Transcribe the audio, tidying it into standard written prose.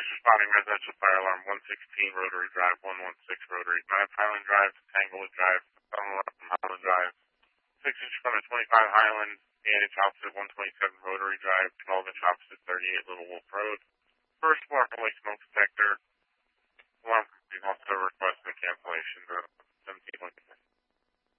responding residential fire alarm 116 Rotary Drive, 116 Rotary Drive, Highland Drive, Tanglewood Drive, 711 Highland Drive, 6-inch from the 25 Highland, 8-inch opposite 127 Rotary Drive, 12-inch opposite 38 Little Wolf Road. First floor hallway smoke detector. Alarm company also requesting cancellation of 17.6.